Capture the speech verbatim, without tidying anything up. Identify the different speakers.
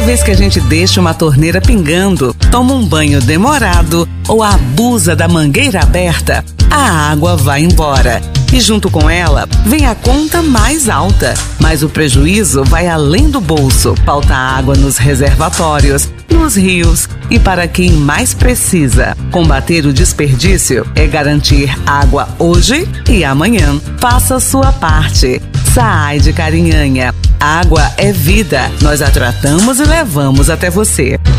Speaker 1: vez que a gente deixa uma torneira pingando, toma um banho demorado ou abusa da mangueira aberta, a água vai embora. E junto com ela, vem a conta mais alta. Mas o prejuízo vai além do bolso. Falta água nos reservatórios, nos rios e para quem mais precisa. Combater o desperdício é garantir água hoje e amanhã. Faça a sua parte. SAAI de Carinhanha. Água é vida. Nós a tratamos e levamos até você.